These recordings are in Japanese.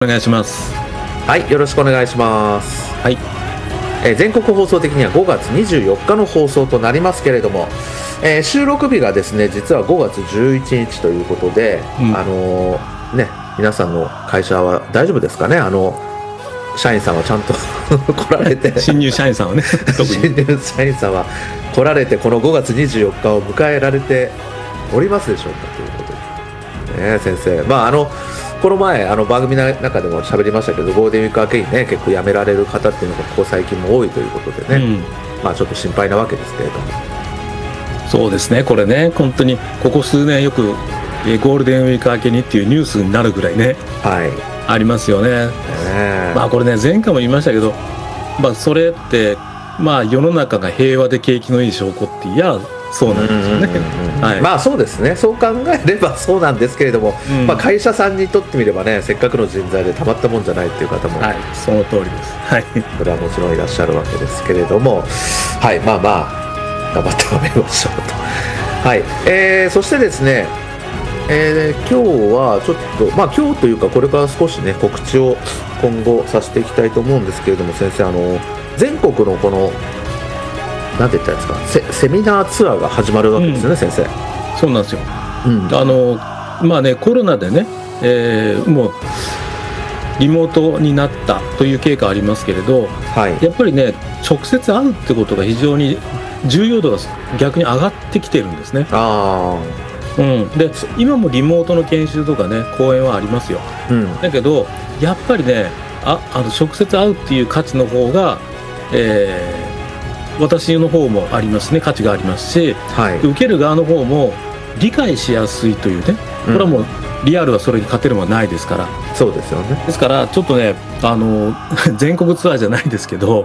お願いします。 はい、よろしくお願いします。 はい。 全国放送的には5月24日の放送となりますけれども、収録日がですね、実は5月11日ということで、皆さんの会社は大丈夫ですかね。社員さんはちゃんと来られて新入社員さんはね新入社員さんは来られて、この5月24日を迎えられておりますでしょうかということで、先生、この前番組の中でも喋りましたけど、ゴールデンウィーク明けにね、結構辞められる方っていうのがここ最近も多いということでね、ちょっと心配なわけですけれども。 そうですね、これね、本当にここ数年よくゴールデンウィーク明けにっていうニュースになるぐらいね、ありますよね。これね、前回も言いましたけど、それって世の中が平和で景気のいい証拠っていやそうなんですよね。 そうですね、そう考えればそうなんですけれども、会社さんにとってみればね、せっかくの人材でたまったもんじゃないっていう方も、 その通りです。 それはもちろんいらっしゃるわけですけれども、頑張ってまいりましょうと。そしてですね、今日はちょっと今日というかこれから少しね、告知を今後させていきたいと思うんですけれども、先生、全国のこのなんて言ったんですか、セミナーツアーが始まるわけですよね、先生。 そうなんですよ。コロナでね、もうリモートになったという経過ありますけれど、やっぱりね、直接会うってことが非常に重要度が逆に上がってきてるんですね。で今もリモートの研修とかね、講演はありますよ。だけどやっぱりね、直接会うっていう価値の方が、私の方もありますね、価値がありますし、受ける側の方も理解しやすいというね、これはもうリアルはそれに勝てるものはないですから。 そうですよね。 ですからちょっとね、全国ツアーじゃないですけど、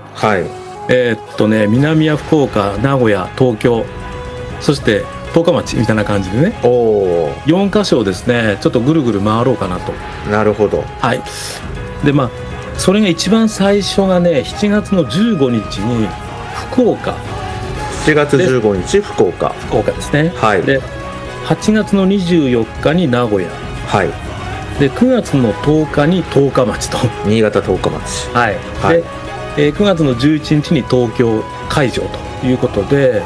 南や福岡、名古屋、東京、そして十日町みたいな感じでね、4カ所をですね、ちょっとぐるぐる回ろうかなと。 なるほど。 でそれが一番最初がね、7月の15日に福岡。 7月15日福岡ですね。で8月の24日に名古屋。で9月の10日に十日町と、 新潟十日町。 で9月の11日に東京会場ということで、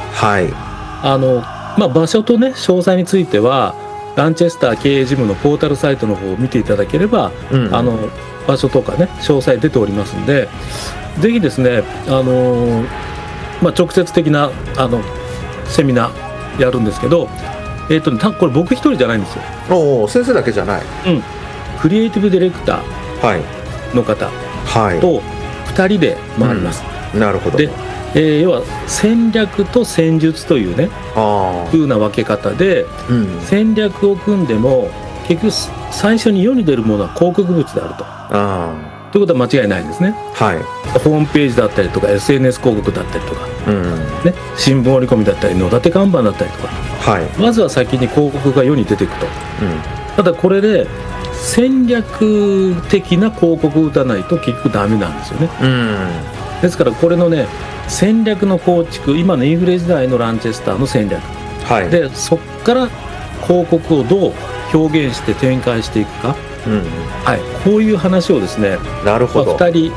場所とね、詳細についてはランチェスター経営事務のポータルサイトの方を見ていただければ、場所とかね、詳細出ておりますんで、ぜひですね、直接的なセミナーやるんですけど、これ僕一人じゃないんですよ。 先生だけじゃない。 クリエイティブディレクターの方と2人で回ります。 なるほど。 で要は戦略と戦術というね、風な分け方で、戦略を組んでも結局最初に世に出るものは広告物であると。ということは間違いないですね。ホームページだったりとか SNS 広告だったりとか、新聞折り込みだったり野立て看板だったりとか、まずは先に広告が世に出ていくと。ただこれで戦略的な広告を打たないと結局ダメなんですよね。ですからこれのね、戦略の構築、今のインフレ時代のランチェスターの戦略、でそこから広告をどう表現して展開していくか、こういう話をですね、2人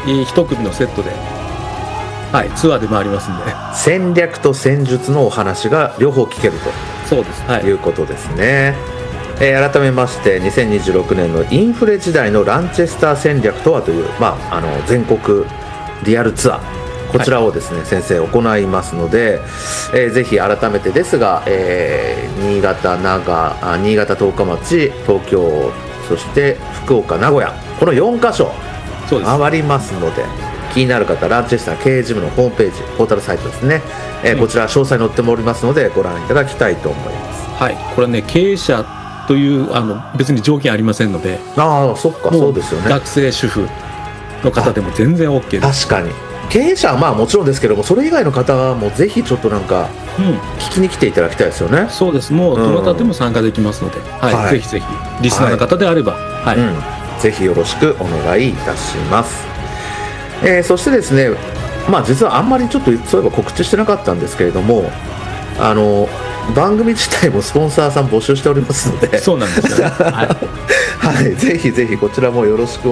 1組のセットで、ツアーで回りますんで、 戦略と戦術のお話が両方聞けると。 そうです、 いうことですね。改めまして2026年のインフレ時代のランチェスター戦略とはという、全国リアルツアー、こちらをですね、先生行いますので、ぜひ改めてですが、新潟十日町、東京、そして福岡、名古屋、この4カ所回りますので、気になる方、ランチェスター経営事務のホームページ、ポータルサイトですね、こちら詳細載っておりますのでご覧いただきたいと思います。 これはね、経営者という別に条件ありませんので、 そっか、そうですよね。 学生主婦の方でも全然 OK です。 確かに経営者はもちろんですけども、それ以外の方もぜひちょっとなんか聞きに来ていただきたいですよね。 そうです。もうどなたでも参加できますので、ぜひぜひリスナーの方であれば、 ぜひよろしくお願いいたします。そしてですね、実はあんまりちょっとそういえば告知してなかったんですけれども、 番組自体もスポンサーさん募集しておりますので、 そうなんですよね、はいはい、ぜひぜひこちらもよろしく